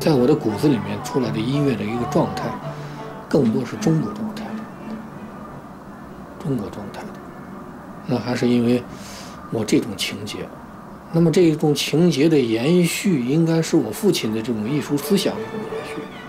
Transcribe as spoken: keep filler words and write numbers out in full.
在我的骨子里面出来的音乐的一个状态，更多是中国状态的，中国状态的。那还是因为我这种情节，那么这种情节的延续，应该是我父亲的这种艺术思想的一种延续。